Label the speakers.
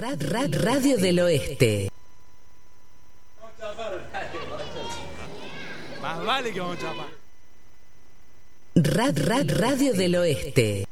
Speaker 1: Radio del Oeste.
Speaker 2: Más vale que vamos a chapar.
Speaker 1: Radio del Oeste.